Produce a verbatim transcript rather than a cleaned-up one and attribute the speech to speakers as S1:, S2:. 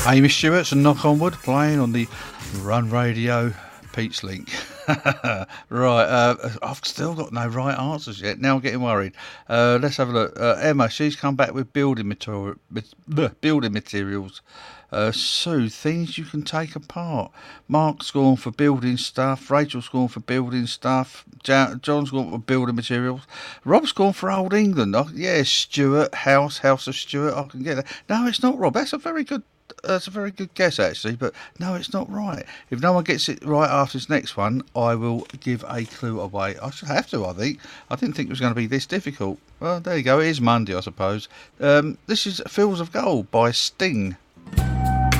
S1: Amy Stewart's and Knock On Wood playing on the Run Radio Pete's Link. Right, uh, I've still got no right answers yet. Now I'm getting worried. Uh, let's have a look. Uh, Emma, she's come back with building material, building materials. Uh, Sue, things you can take apart. Mark's gone for building stuff. Rachel's gone for building stuff. Ja- John's gone for building materials. Rob's gone for Old England. Oh, yeah, Stuart, House, House of Stuart. I can get that. No, it's not Rob. That's a very good That's a very good guess, actually, but no, it's not right. If no one gets it right after this next one, I will give a clue away. I should have to, I think. I didn't think it was going to be this difficult. Well, there you go. It is Monday, I suppose. Um, this is Fields of Gold by Sting.